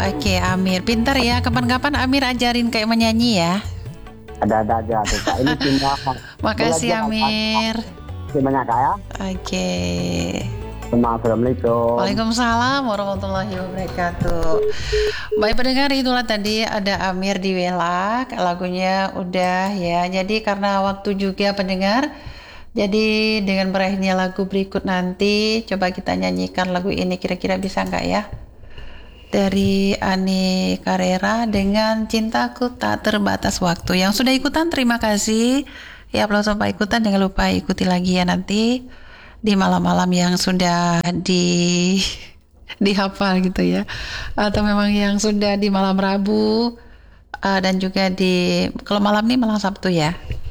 Oke, Amir. Pintar ya. Kapan-kapan Amir ajarin kayak menyanyi ya. Ada-ada aja tuh Kak. Ini timnya Makasih belajar Amir. banyak Kak ya. Oke. Assalamualaikum. Waalaikumsalam warahmatullahi wabarakatuh. Baik pendengar, itulah tadi ada Amir di Welak. Lagunya udah ya. Jadi karena waktu juga pendengar, jadi dengan berakhirnya lagu berikut nanti, coba kita nyanyikan lagu ini, kira-kira bisa nggak ya? Dari Ani Carrera dengan Cintaku Tak Terbatas Waktu. Yang sudah ikutan terima kasih. Ya, belum sampai ikutan jangan lupa ikuti lagi ya nanti di malam-malam yang sudah dihafal gitu ya. Atau memang yang sudah di malam Rabu dan juga di kalau malam nih malam Sabtu ya.